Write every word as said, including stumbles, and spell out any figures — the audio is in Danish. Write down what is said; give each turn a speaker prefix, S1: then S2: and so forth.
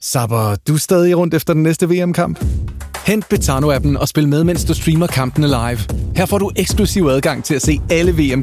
S1: Sapper, du er stadig rundt efter den næste V M-kamp? Hent Betano-appen og spil med, mens du streamer kampene live. Her får du eksklusiv adgang til at se alle V